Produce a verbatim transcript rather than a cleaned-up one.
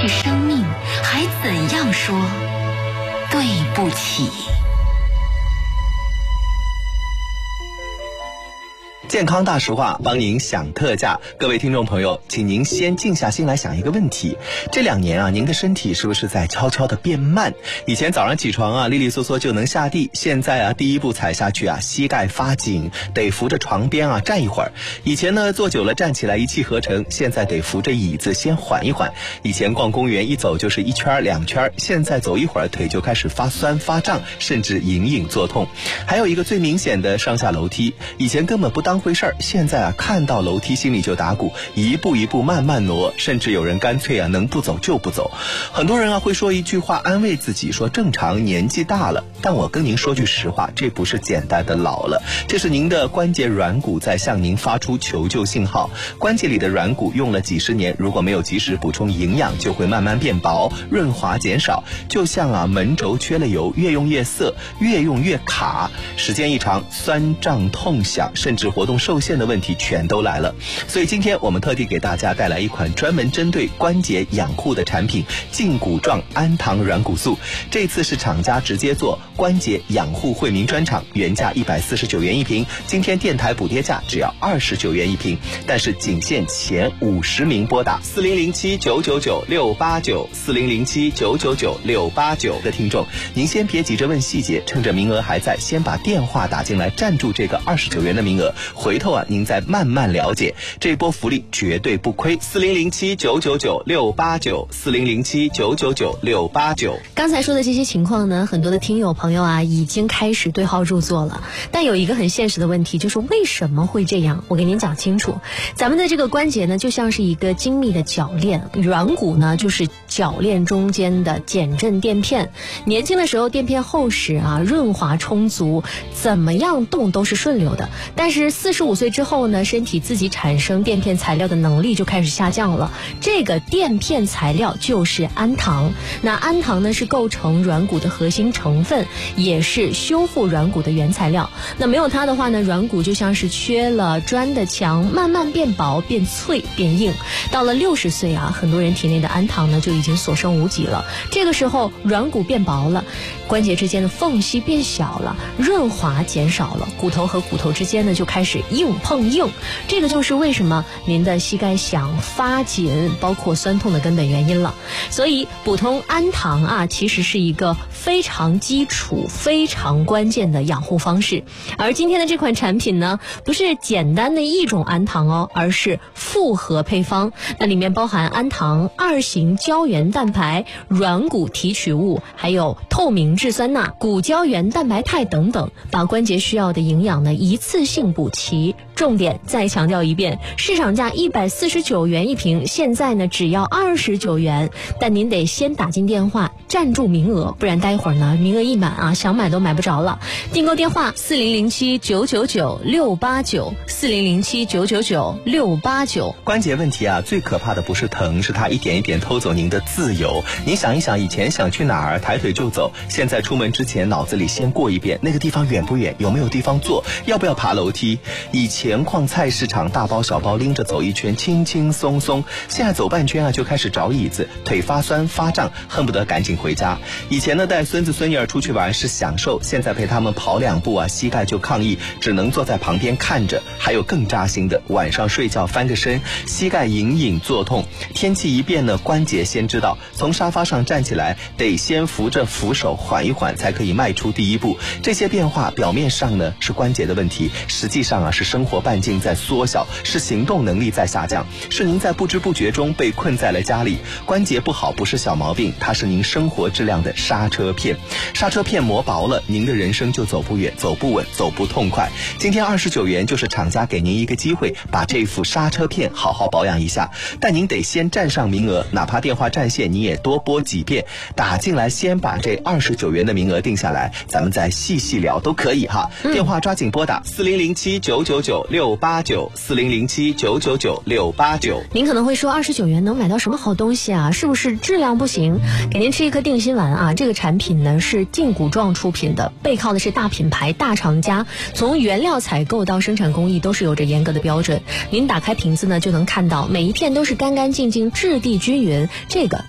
去生命，还怎样说对不起？ 健康大实话，帮您享特价。各位听众朋友，请您先静下心来想一个问题：这两年啊，您的身体是不是在悄悄的变慢？以前早上起床啊，利利索索就能下地，现在啊，第一步踩下去啊，膝盖发紧，得扶着床边啊站一会儿。以前呢，坐久了站起来一气呵成，现在得扶着椅子先缓一缓。以前逛公园一走就是一圈两圈，现在走一会儿腿就开始发酸发胀，甚至隐隐作痛。还有一个最明显的上下楼梯，以前根本不当回事儿，现在啊看到楼梯心里就打鼓，一步一步慢慢挪，甚至有人干脆啊能不走就不走。很多人啊会说一句话安慰自己，说正常年纪大了，但我跟您说句实话，这不是简单的老了，这是您的关节软骨在向您发出求救信号。关节里的软骨用了几十年，如果没有及时补充营养，就会慢慢变薄，润滑减少，就像啊门轴缺了油，越用越涩，越用越卡，时间一长，酸胀痛响，甚至活动受限的问题全都来了。所以今天我们特地给大家带来一款专门针对关节养护的产品——胫骨状氨糖软骨素。这次是厂家直接做关节养护惠民专场，原价一百四十九元一瓶，今天电台补贴价只要二十九元一瓶，但是仅限前五十名拨打四零零七九九九六八九四零零七九九九六八九的听众，您先别急着问细节，趁着名额还在，先把电话打进来，占住这个二十九元的名额，回头啊您再慢慢了解，这波福利绝对不亏。四零零七九九九六八九四零零七九九九六八九。 刚才说的这些情况呢，很多的听友朋友啊已经开始对号入座了，但有一个很现实的问题，就是为什么会这样？我给您讲清楚。咱们的这个关节呢，就像是一个精密的铰链，软骨呢就是铰链中间的减震垫片。年轻的时候垫片厚实啊，润滑充足，怎么样动都是顺流的。但是四十五岁之后呢，身体自己产生垫片材料的能力就开始下降了。这个垫片材料就是氨糖。那氨糖呢是构成软骨的核心成分，也是修复软骨的原材料。那没有它的话呢，软骨就像是缺了砖的墙，慢慢变薄、变脆、变硬。到了六十岁啊，很多人体内的氨糖呢就已经所剩无几了。这个时候软骨变薄了，关节之间的缝隙变小了，润滑减少了，骨头和骨头之间呢就开始硬碰硬。这个就是为什么您的膝盖响、发紧，包括酸痛的根本原因了。所以补充氨糖啊，其实是一个非常基础、非常关键的养护方式。而今天的这款产品呢，不是简单的一种氨糖哦，而是复合配方。那里面包含氨糖、二型胶原蛋白、软骨提取物，还有透明质酸钠、骨胶原蛋白肽等等，把关节需要的营养呢一次性补齐。重点再强调一遍，市场价一百四十九元一瓶，现在呢只要二十九元，但您得先打进电话占住名额，不然待会儿呢名额一满啊，想买都买不着了。订购电话四零零七九九九六八九四零零七九九九六八九。 关节问题啊，最可怕的不是疼，是它一点一点偷走您的自由。您想一想，以前想去哪儿抬腿就走，现在出门之前脑子里先过一遍那个地方远不远，有没有地方坐，要不要爬楼梯。以前逛菜市场大包小包拎着走一圈轻轻松松，现在走半圈啊就开始找椅子，腿发酸发胀，恨不得赶紧回家。以前呢带孙子孙女儿出去玩是享受，现在陪他们跑两步啊膝盖就抗议，只能坐在旁边看着。还有更扎心的，晚上睡觉翻个身，膝盖隐隐作痛。天气一变呢，关节先知道，从沙发上站起来得先扶着扶手缓一缓，才可以迈出第一步。这些变化表面上呢是关节的问题，实际上啊是生活半径在缩小，是行动能力在下降，是您在不知不觉中被困在了家里。关节不好不是小毛病，它是您生活质量的刹车片。刹车片磨薄了，您的人生就走不远、走不稳、走不痛快。今天二十九元就是厂家给您一个机会，把这副刹车片好好保养一下。但您得先占上名额，哪怕电话占线，你也多拨几遍，打进来先把这二十九元的名额定下来，咱们再细细聊都可以哈。嗯、电话抓紧拨打四零零七九九九六八九四零零七九九九六八九。 您可能会说，二十九元能买到什么好东西啊？是不是质量不行？给您吃一颗定心丸啊！这个产品呢是胫骨状出品的，背靠的是大品牌、大厂家，从原料采购到生产工艺都是有着严格的标准。您打开瓶子呢，就能看到每一片都是干干净净、质地均匀，这个